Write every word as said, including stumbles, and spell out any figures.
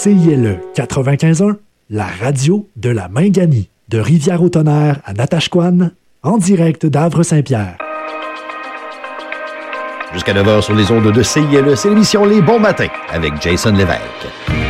C I L E quatre-vingt-quinze point un, la radio de la Minganie. De Rivière-au-Tonnerre à Natashquan, en direct d'Havre-Saint-Pierre. Jusqu'à neuf heures sur les ondes de C I L E, c'est l'émission Les Bons Matins avec Jason Lévesque.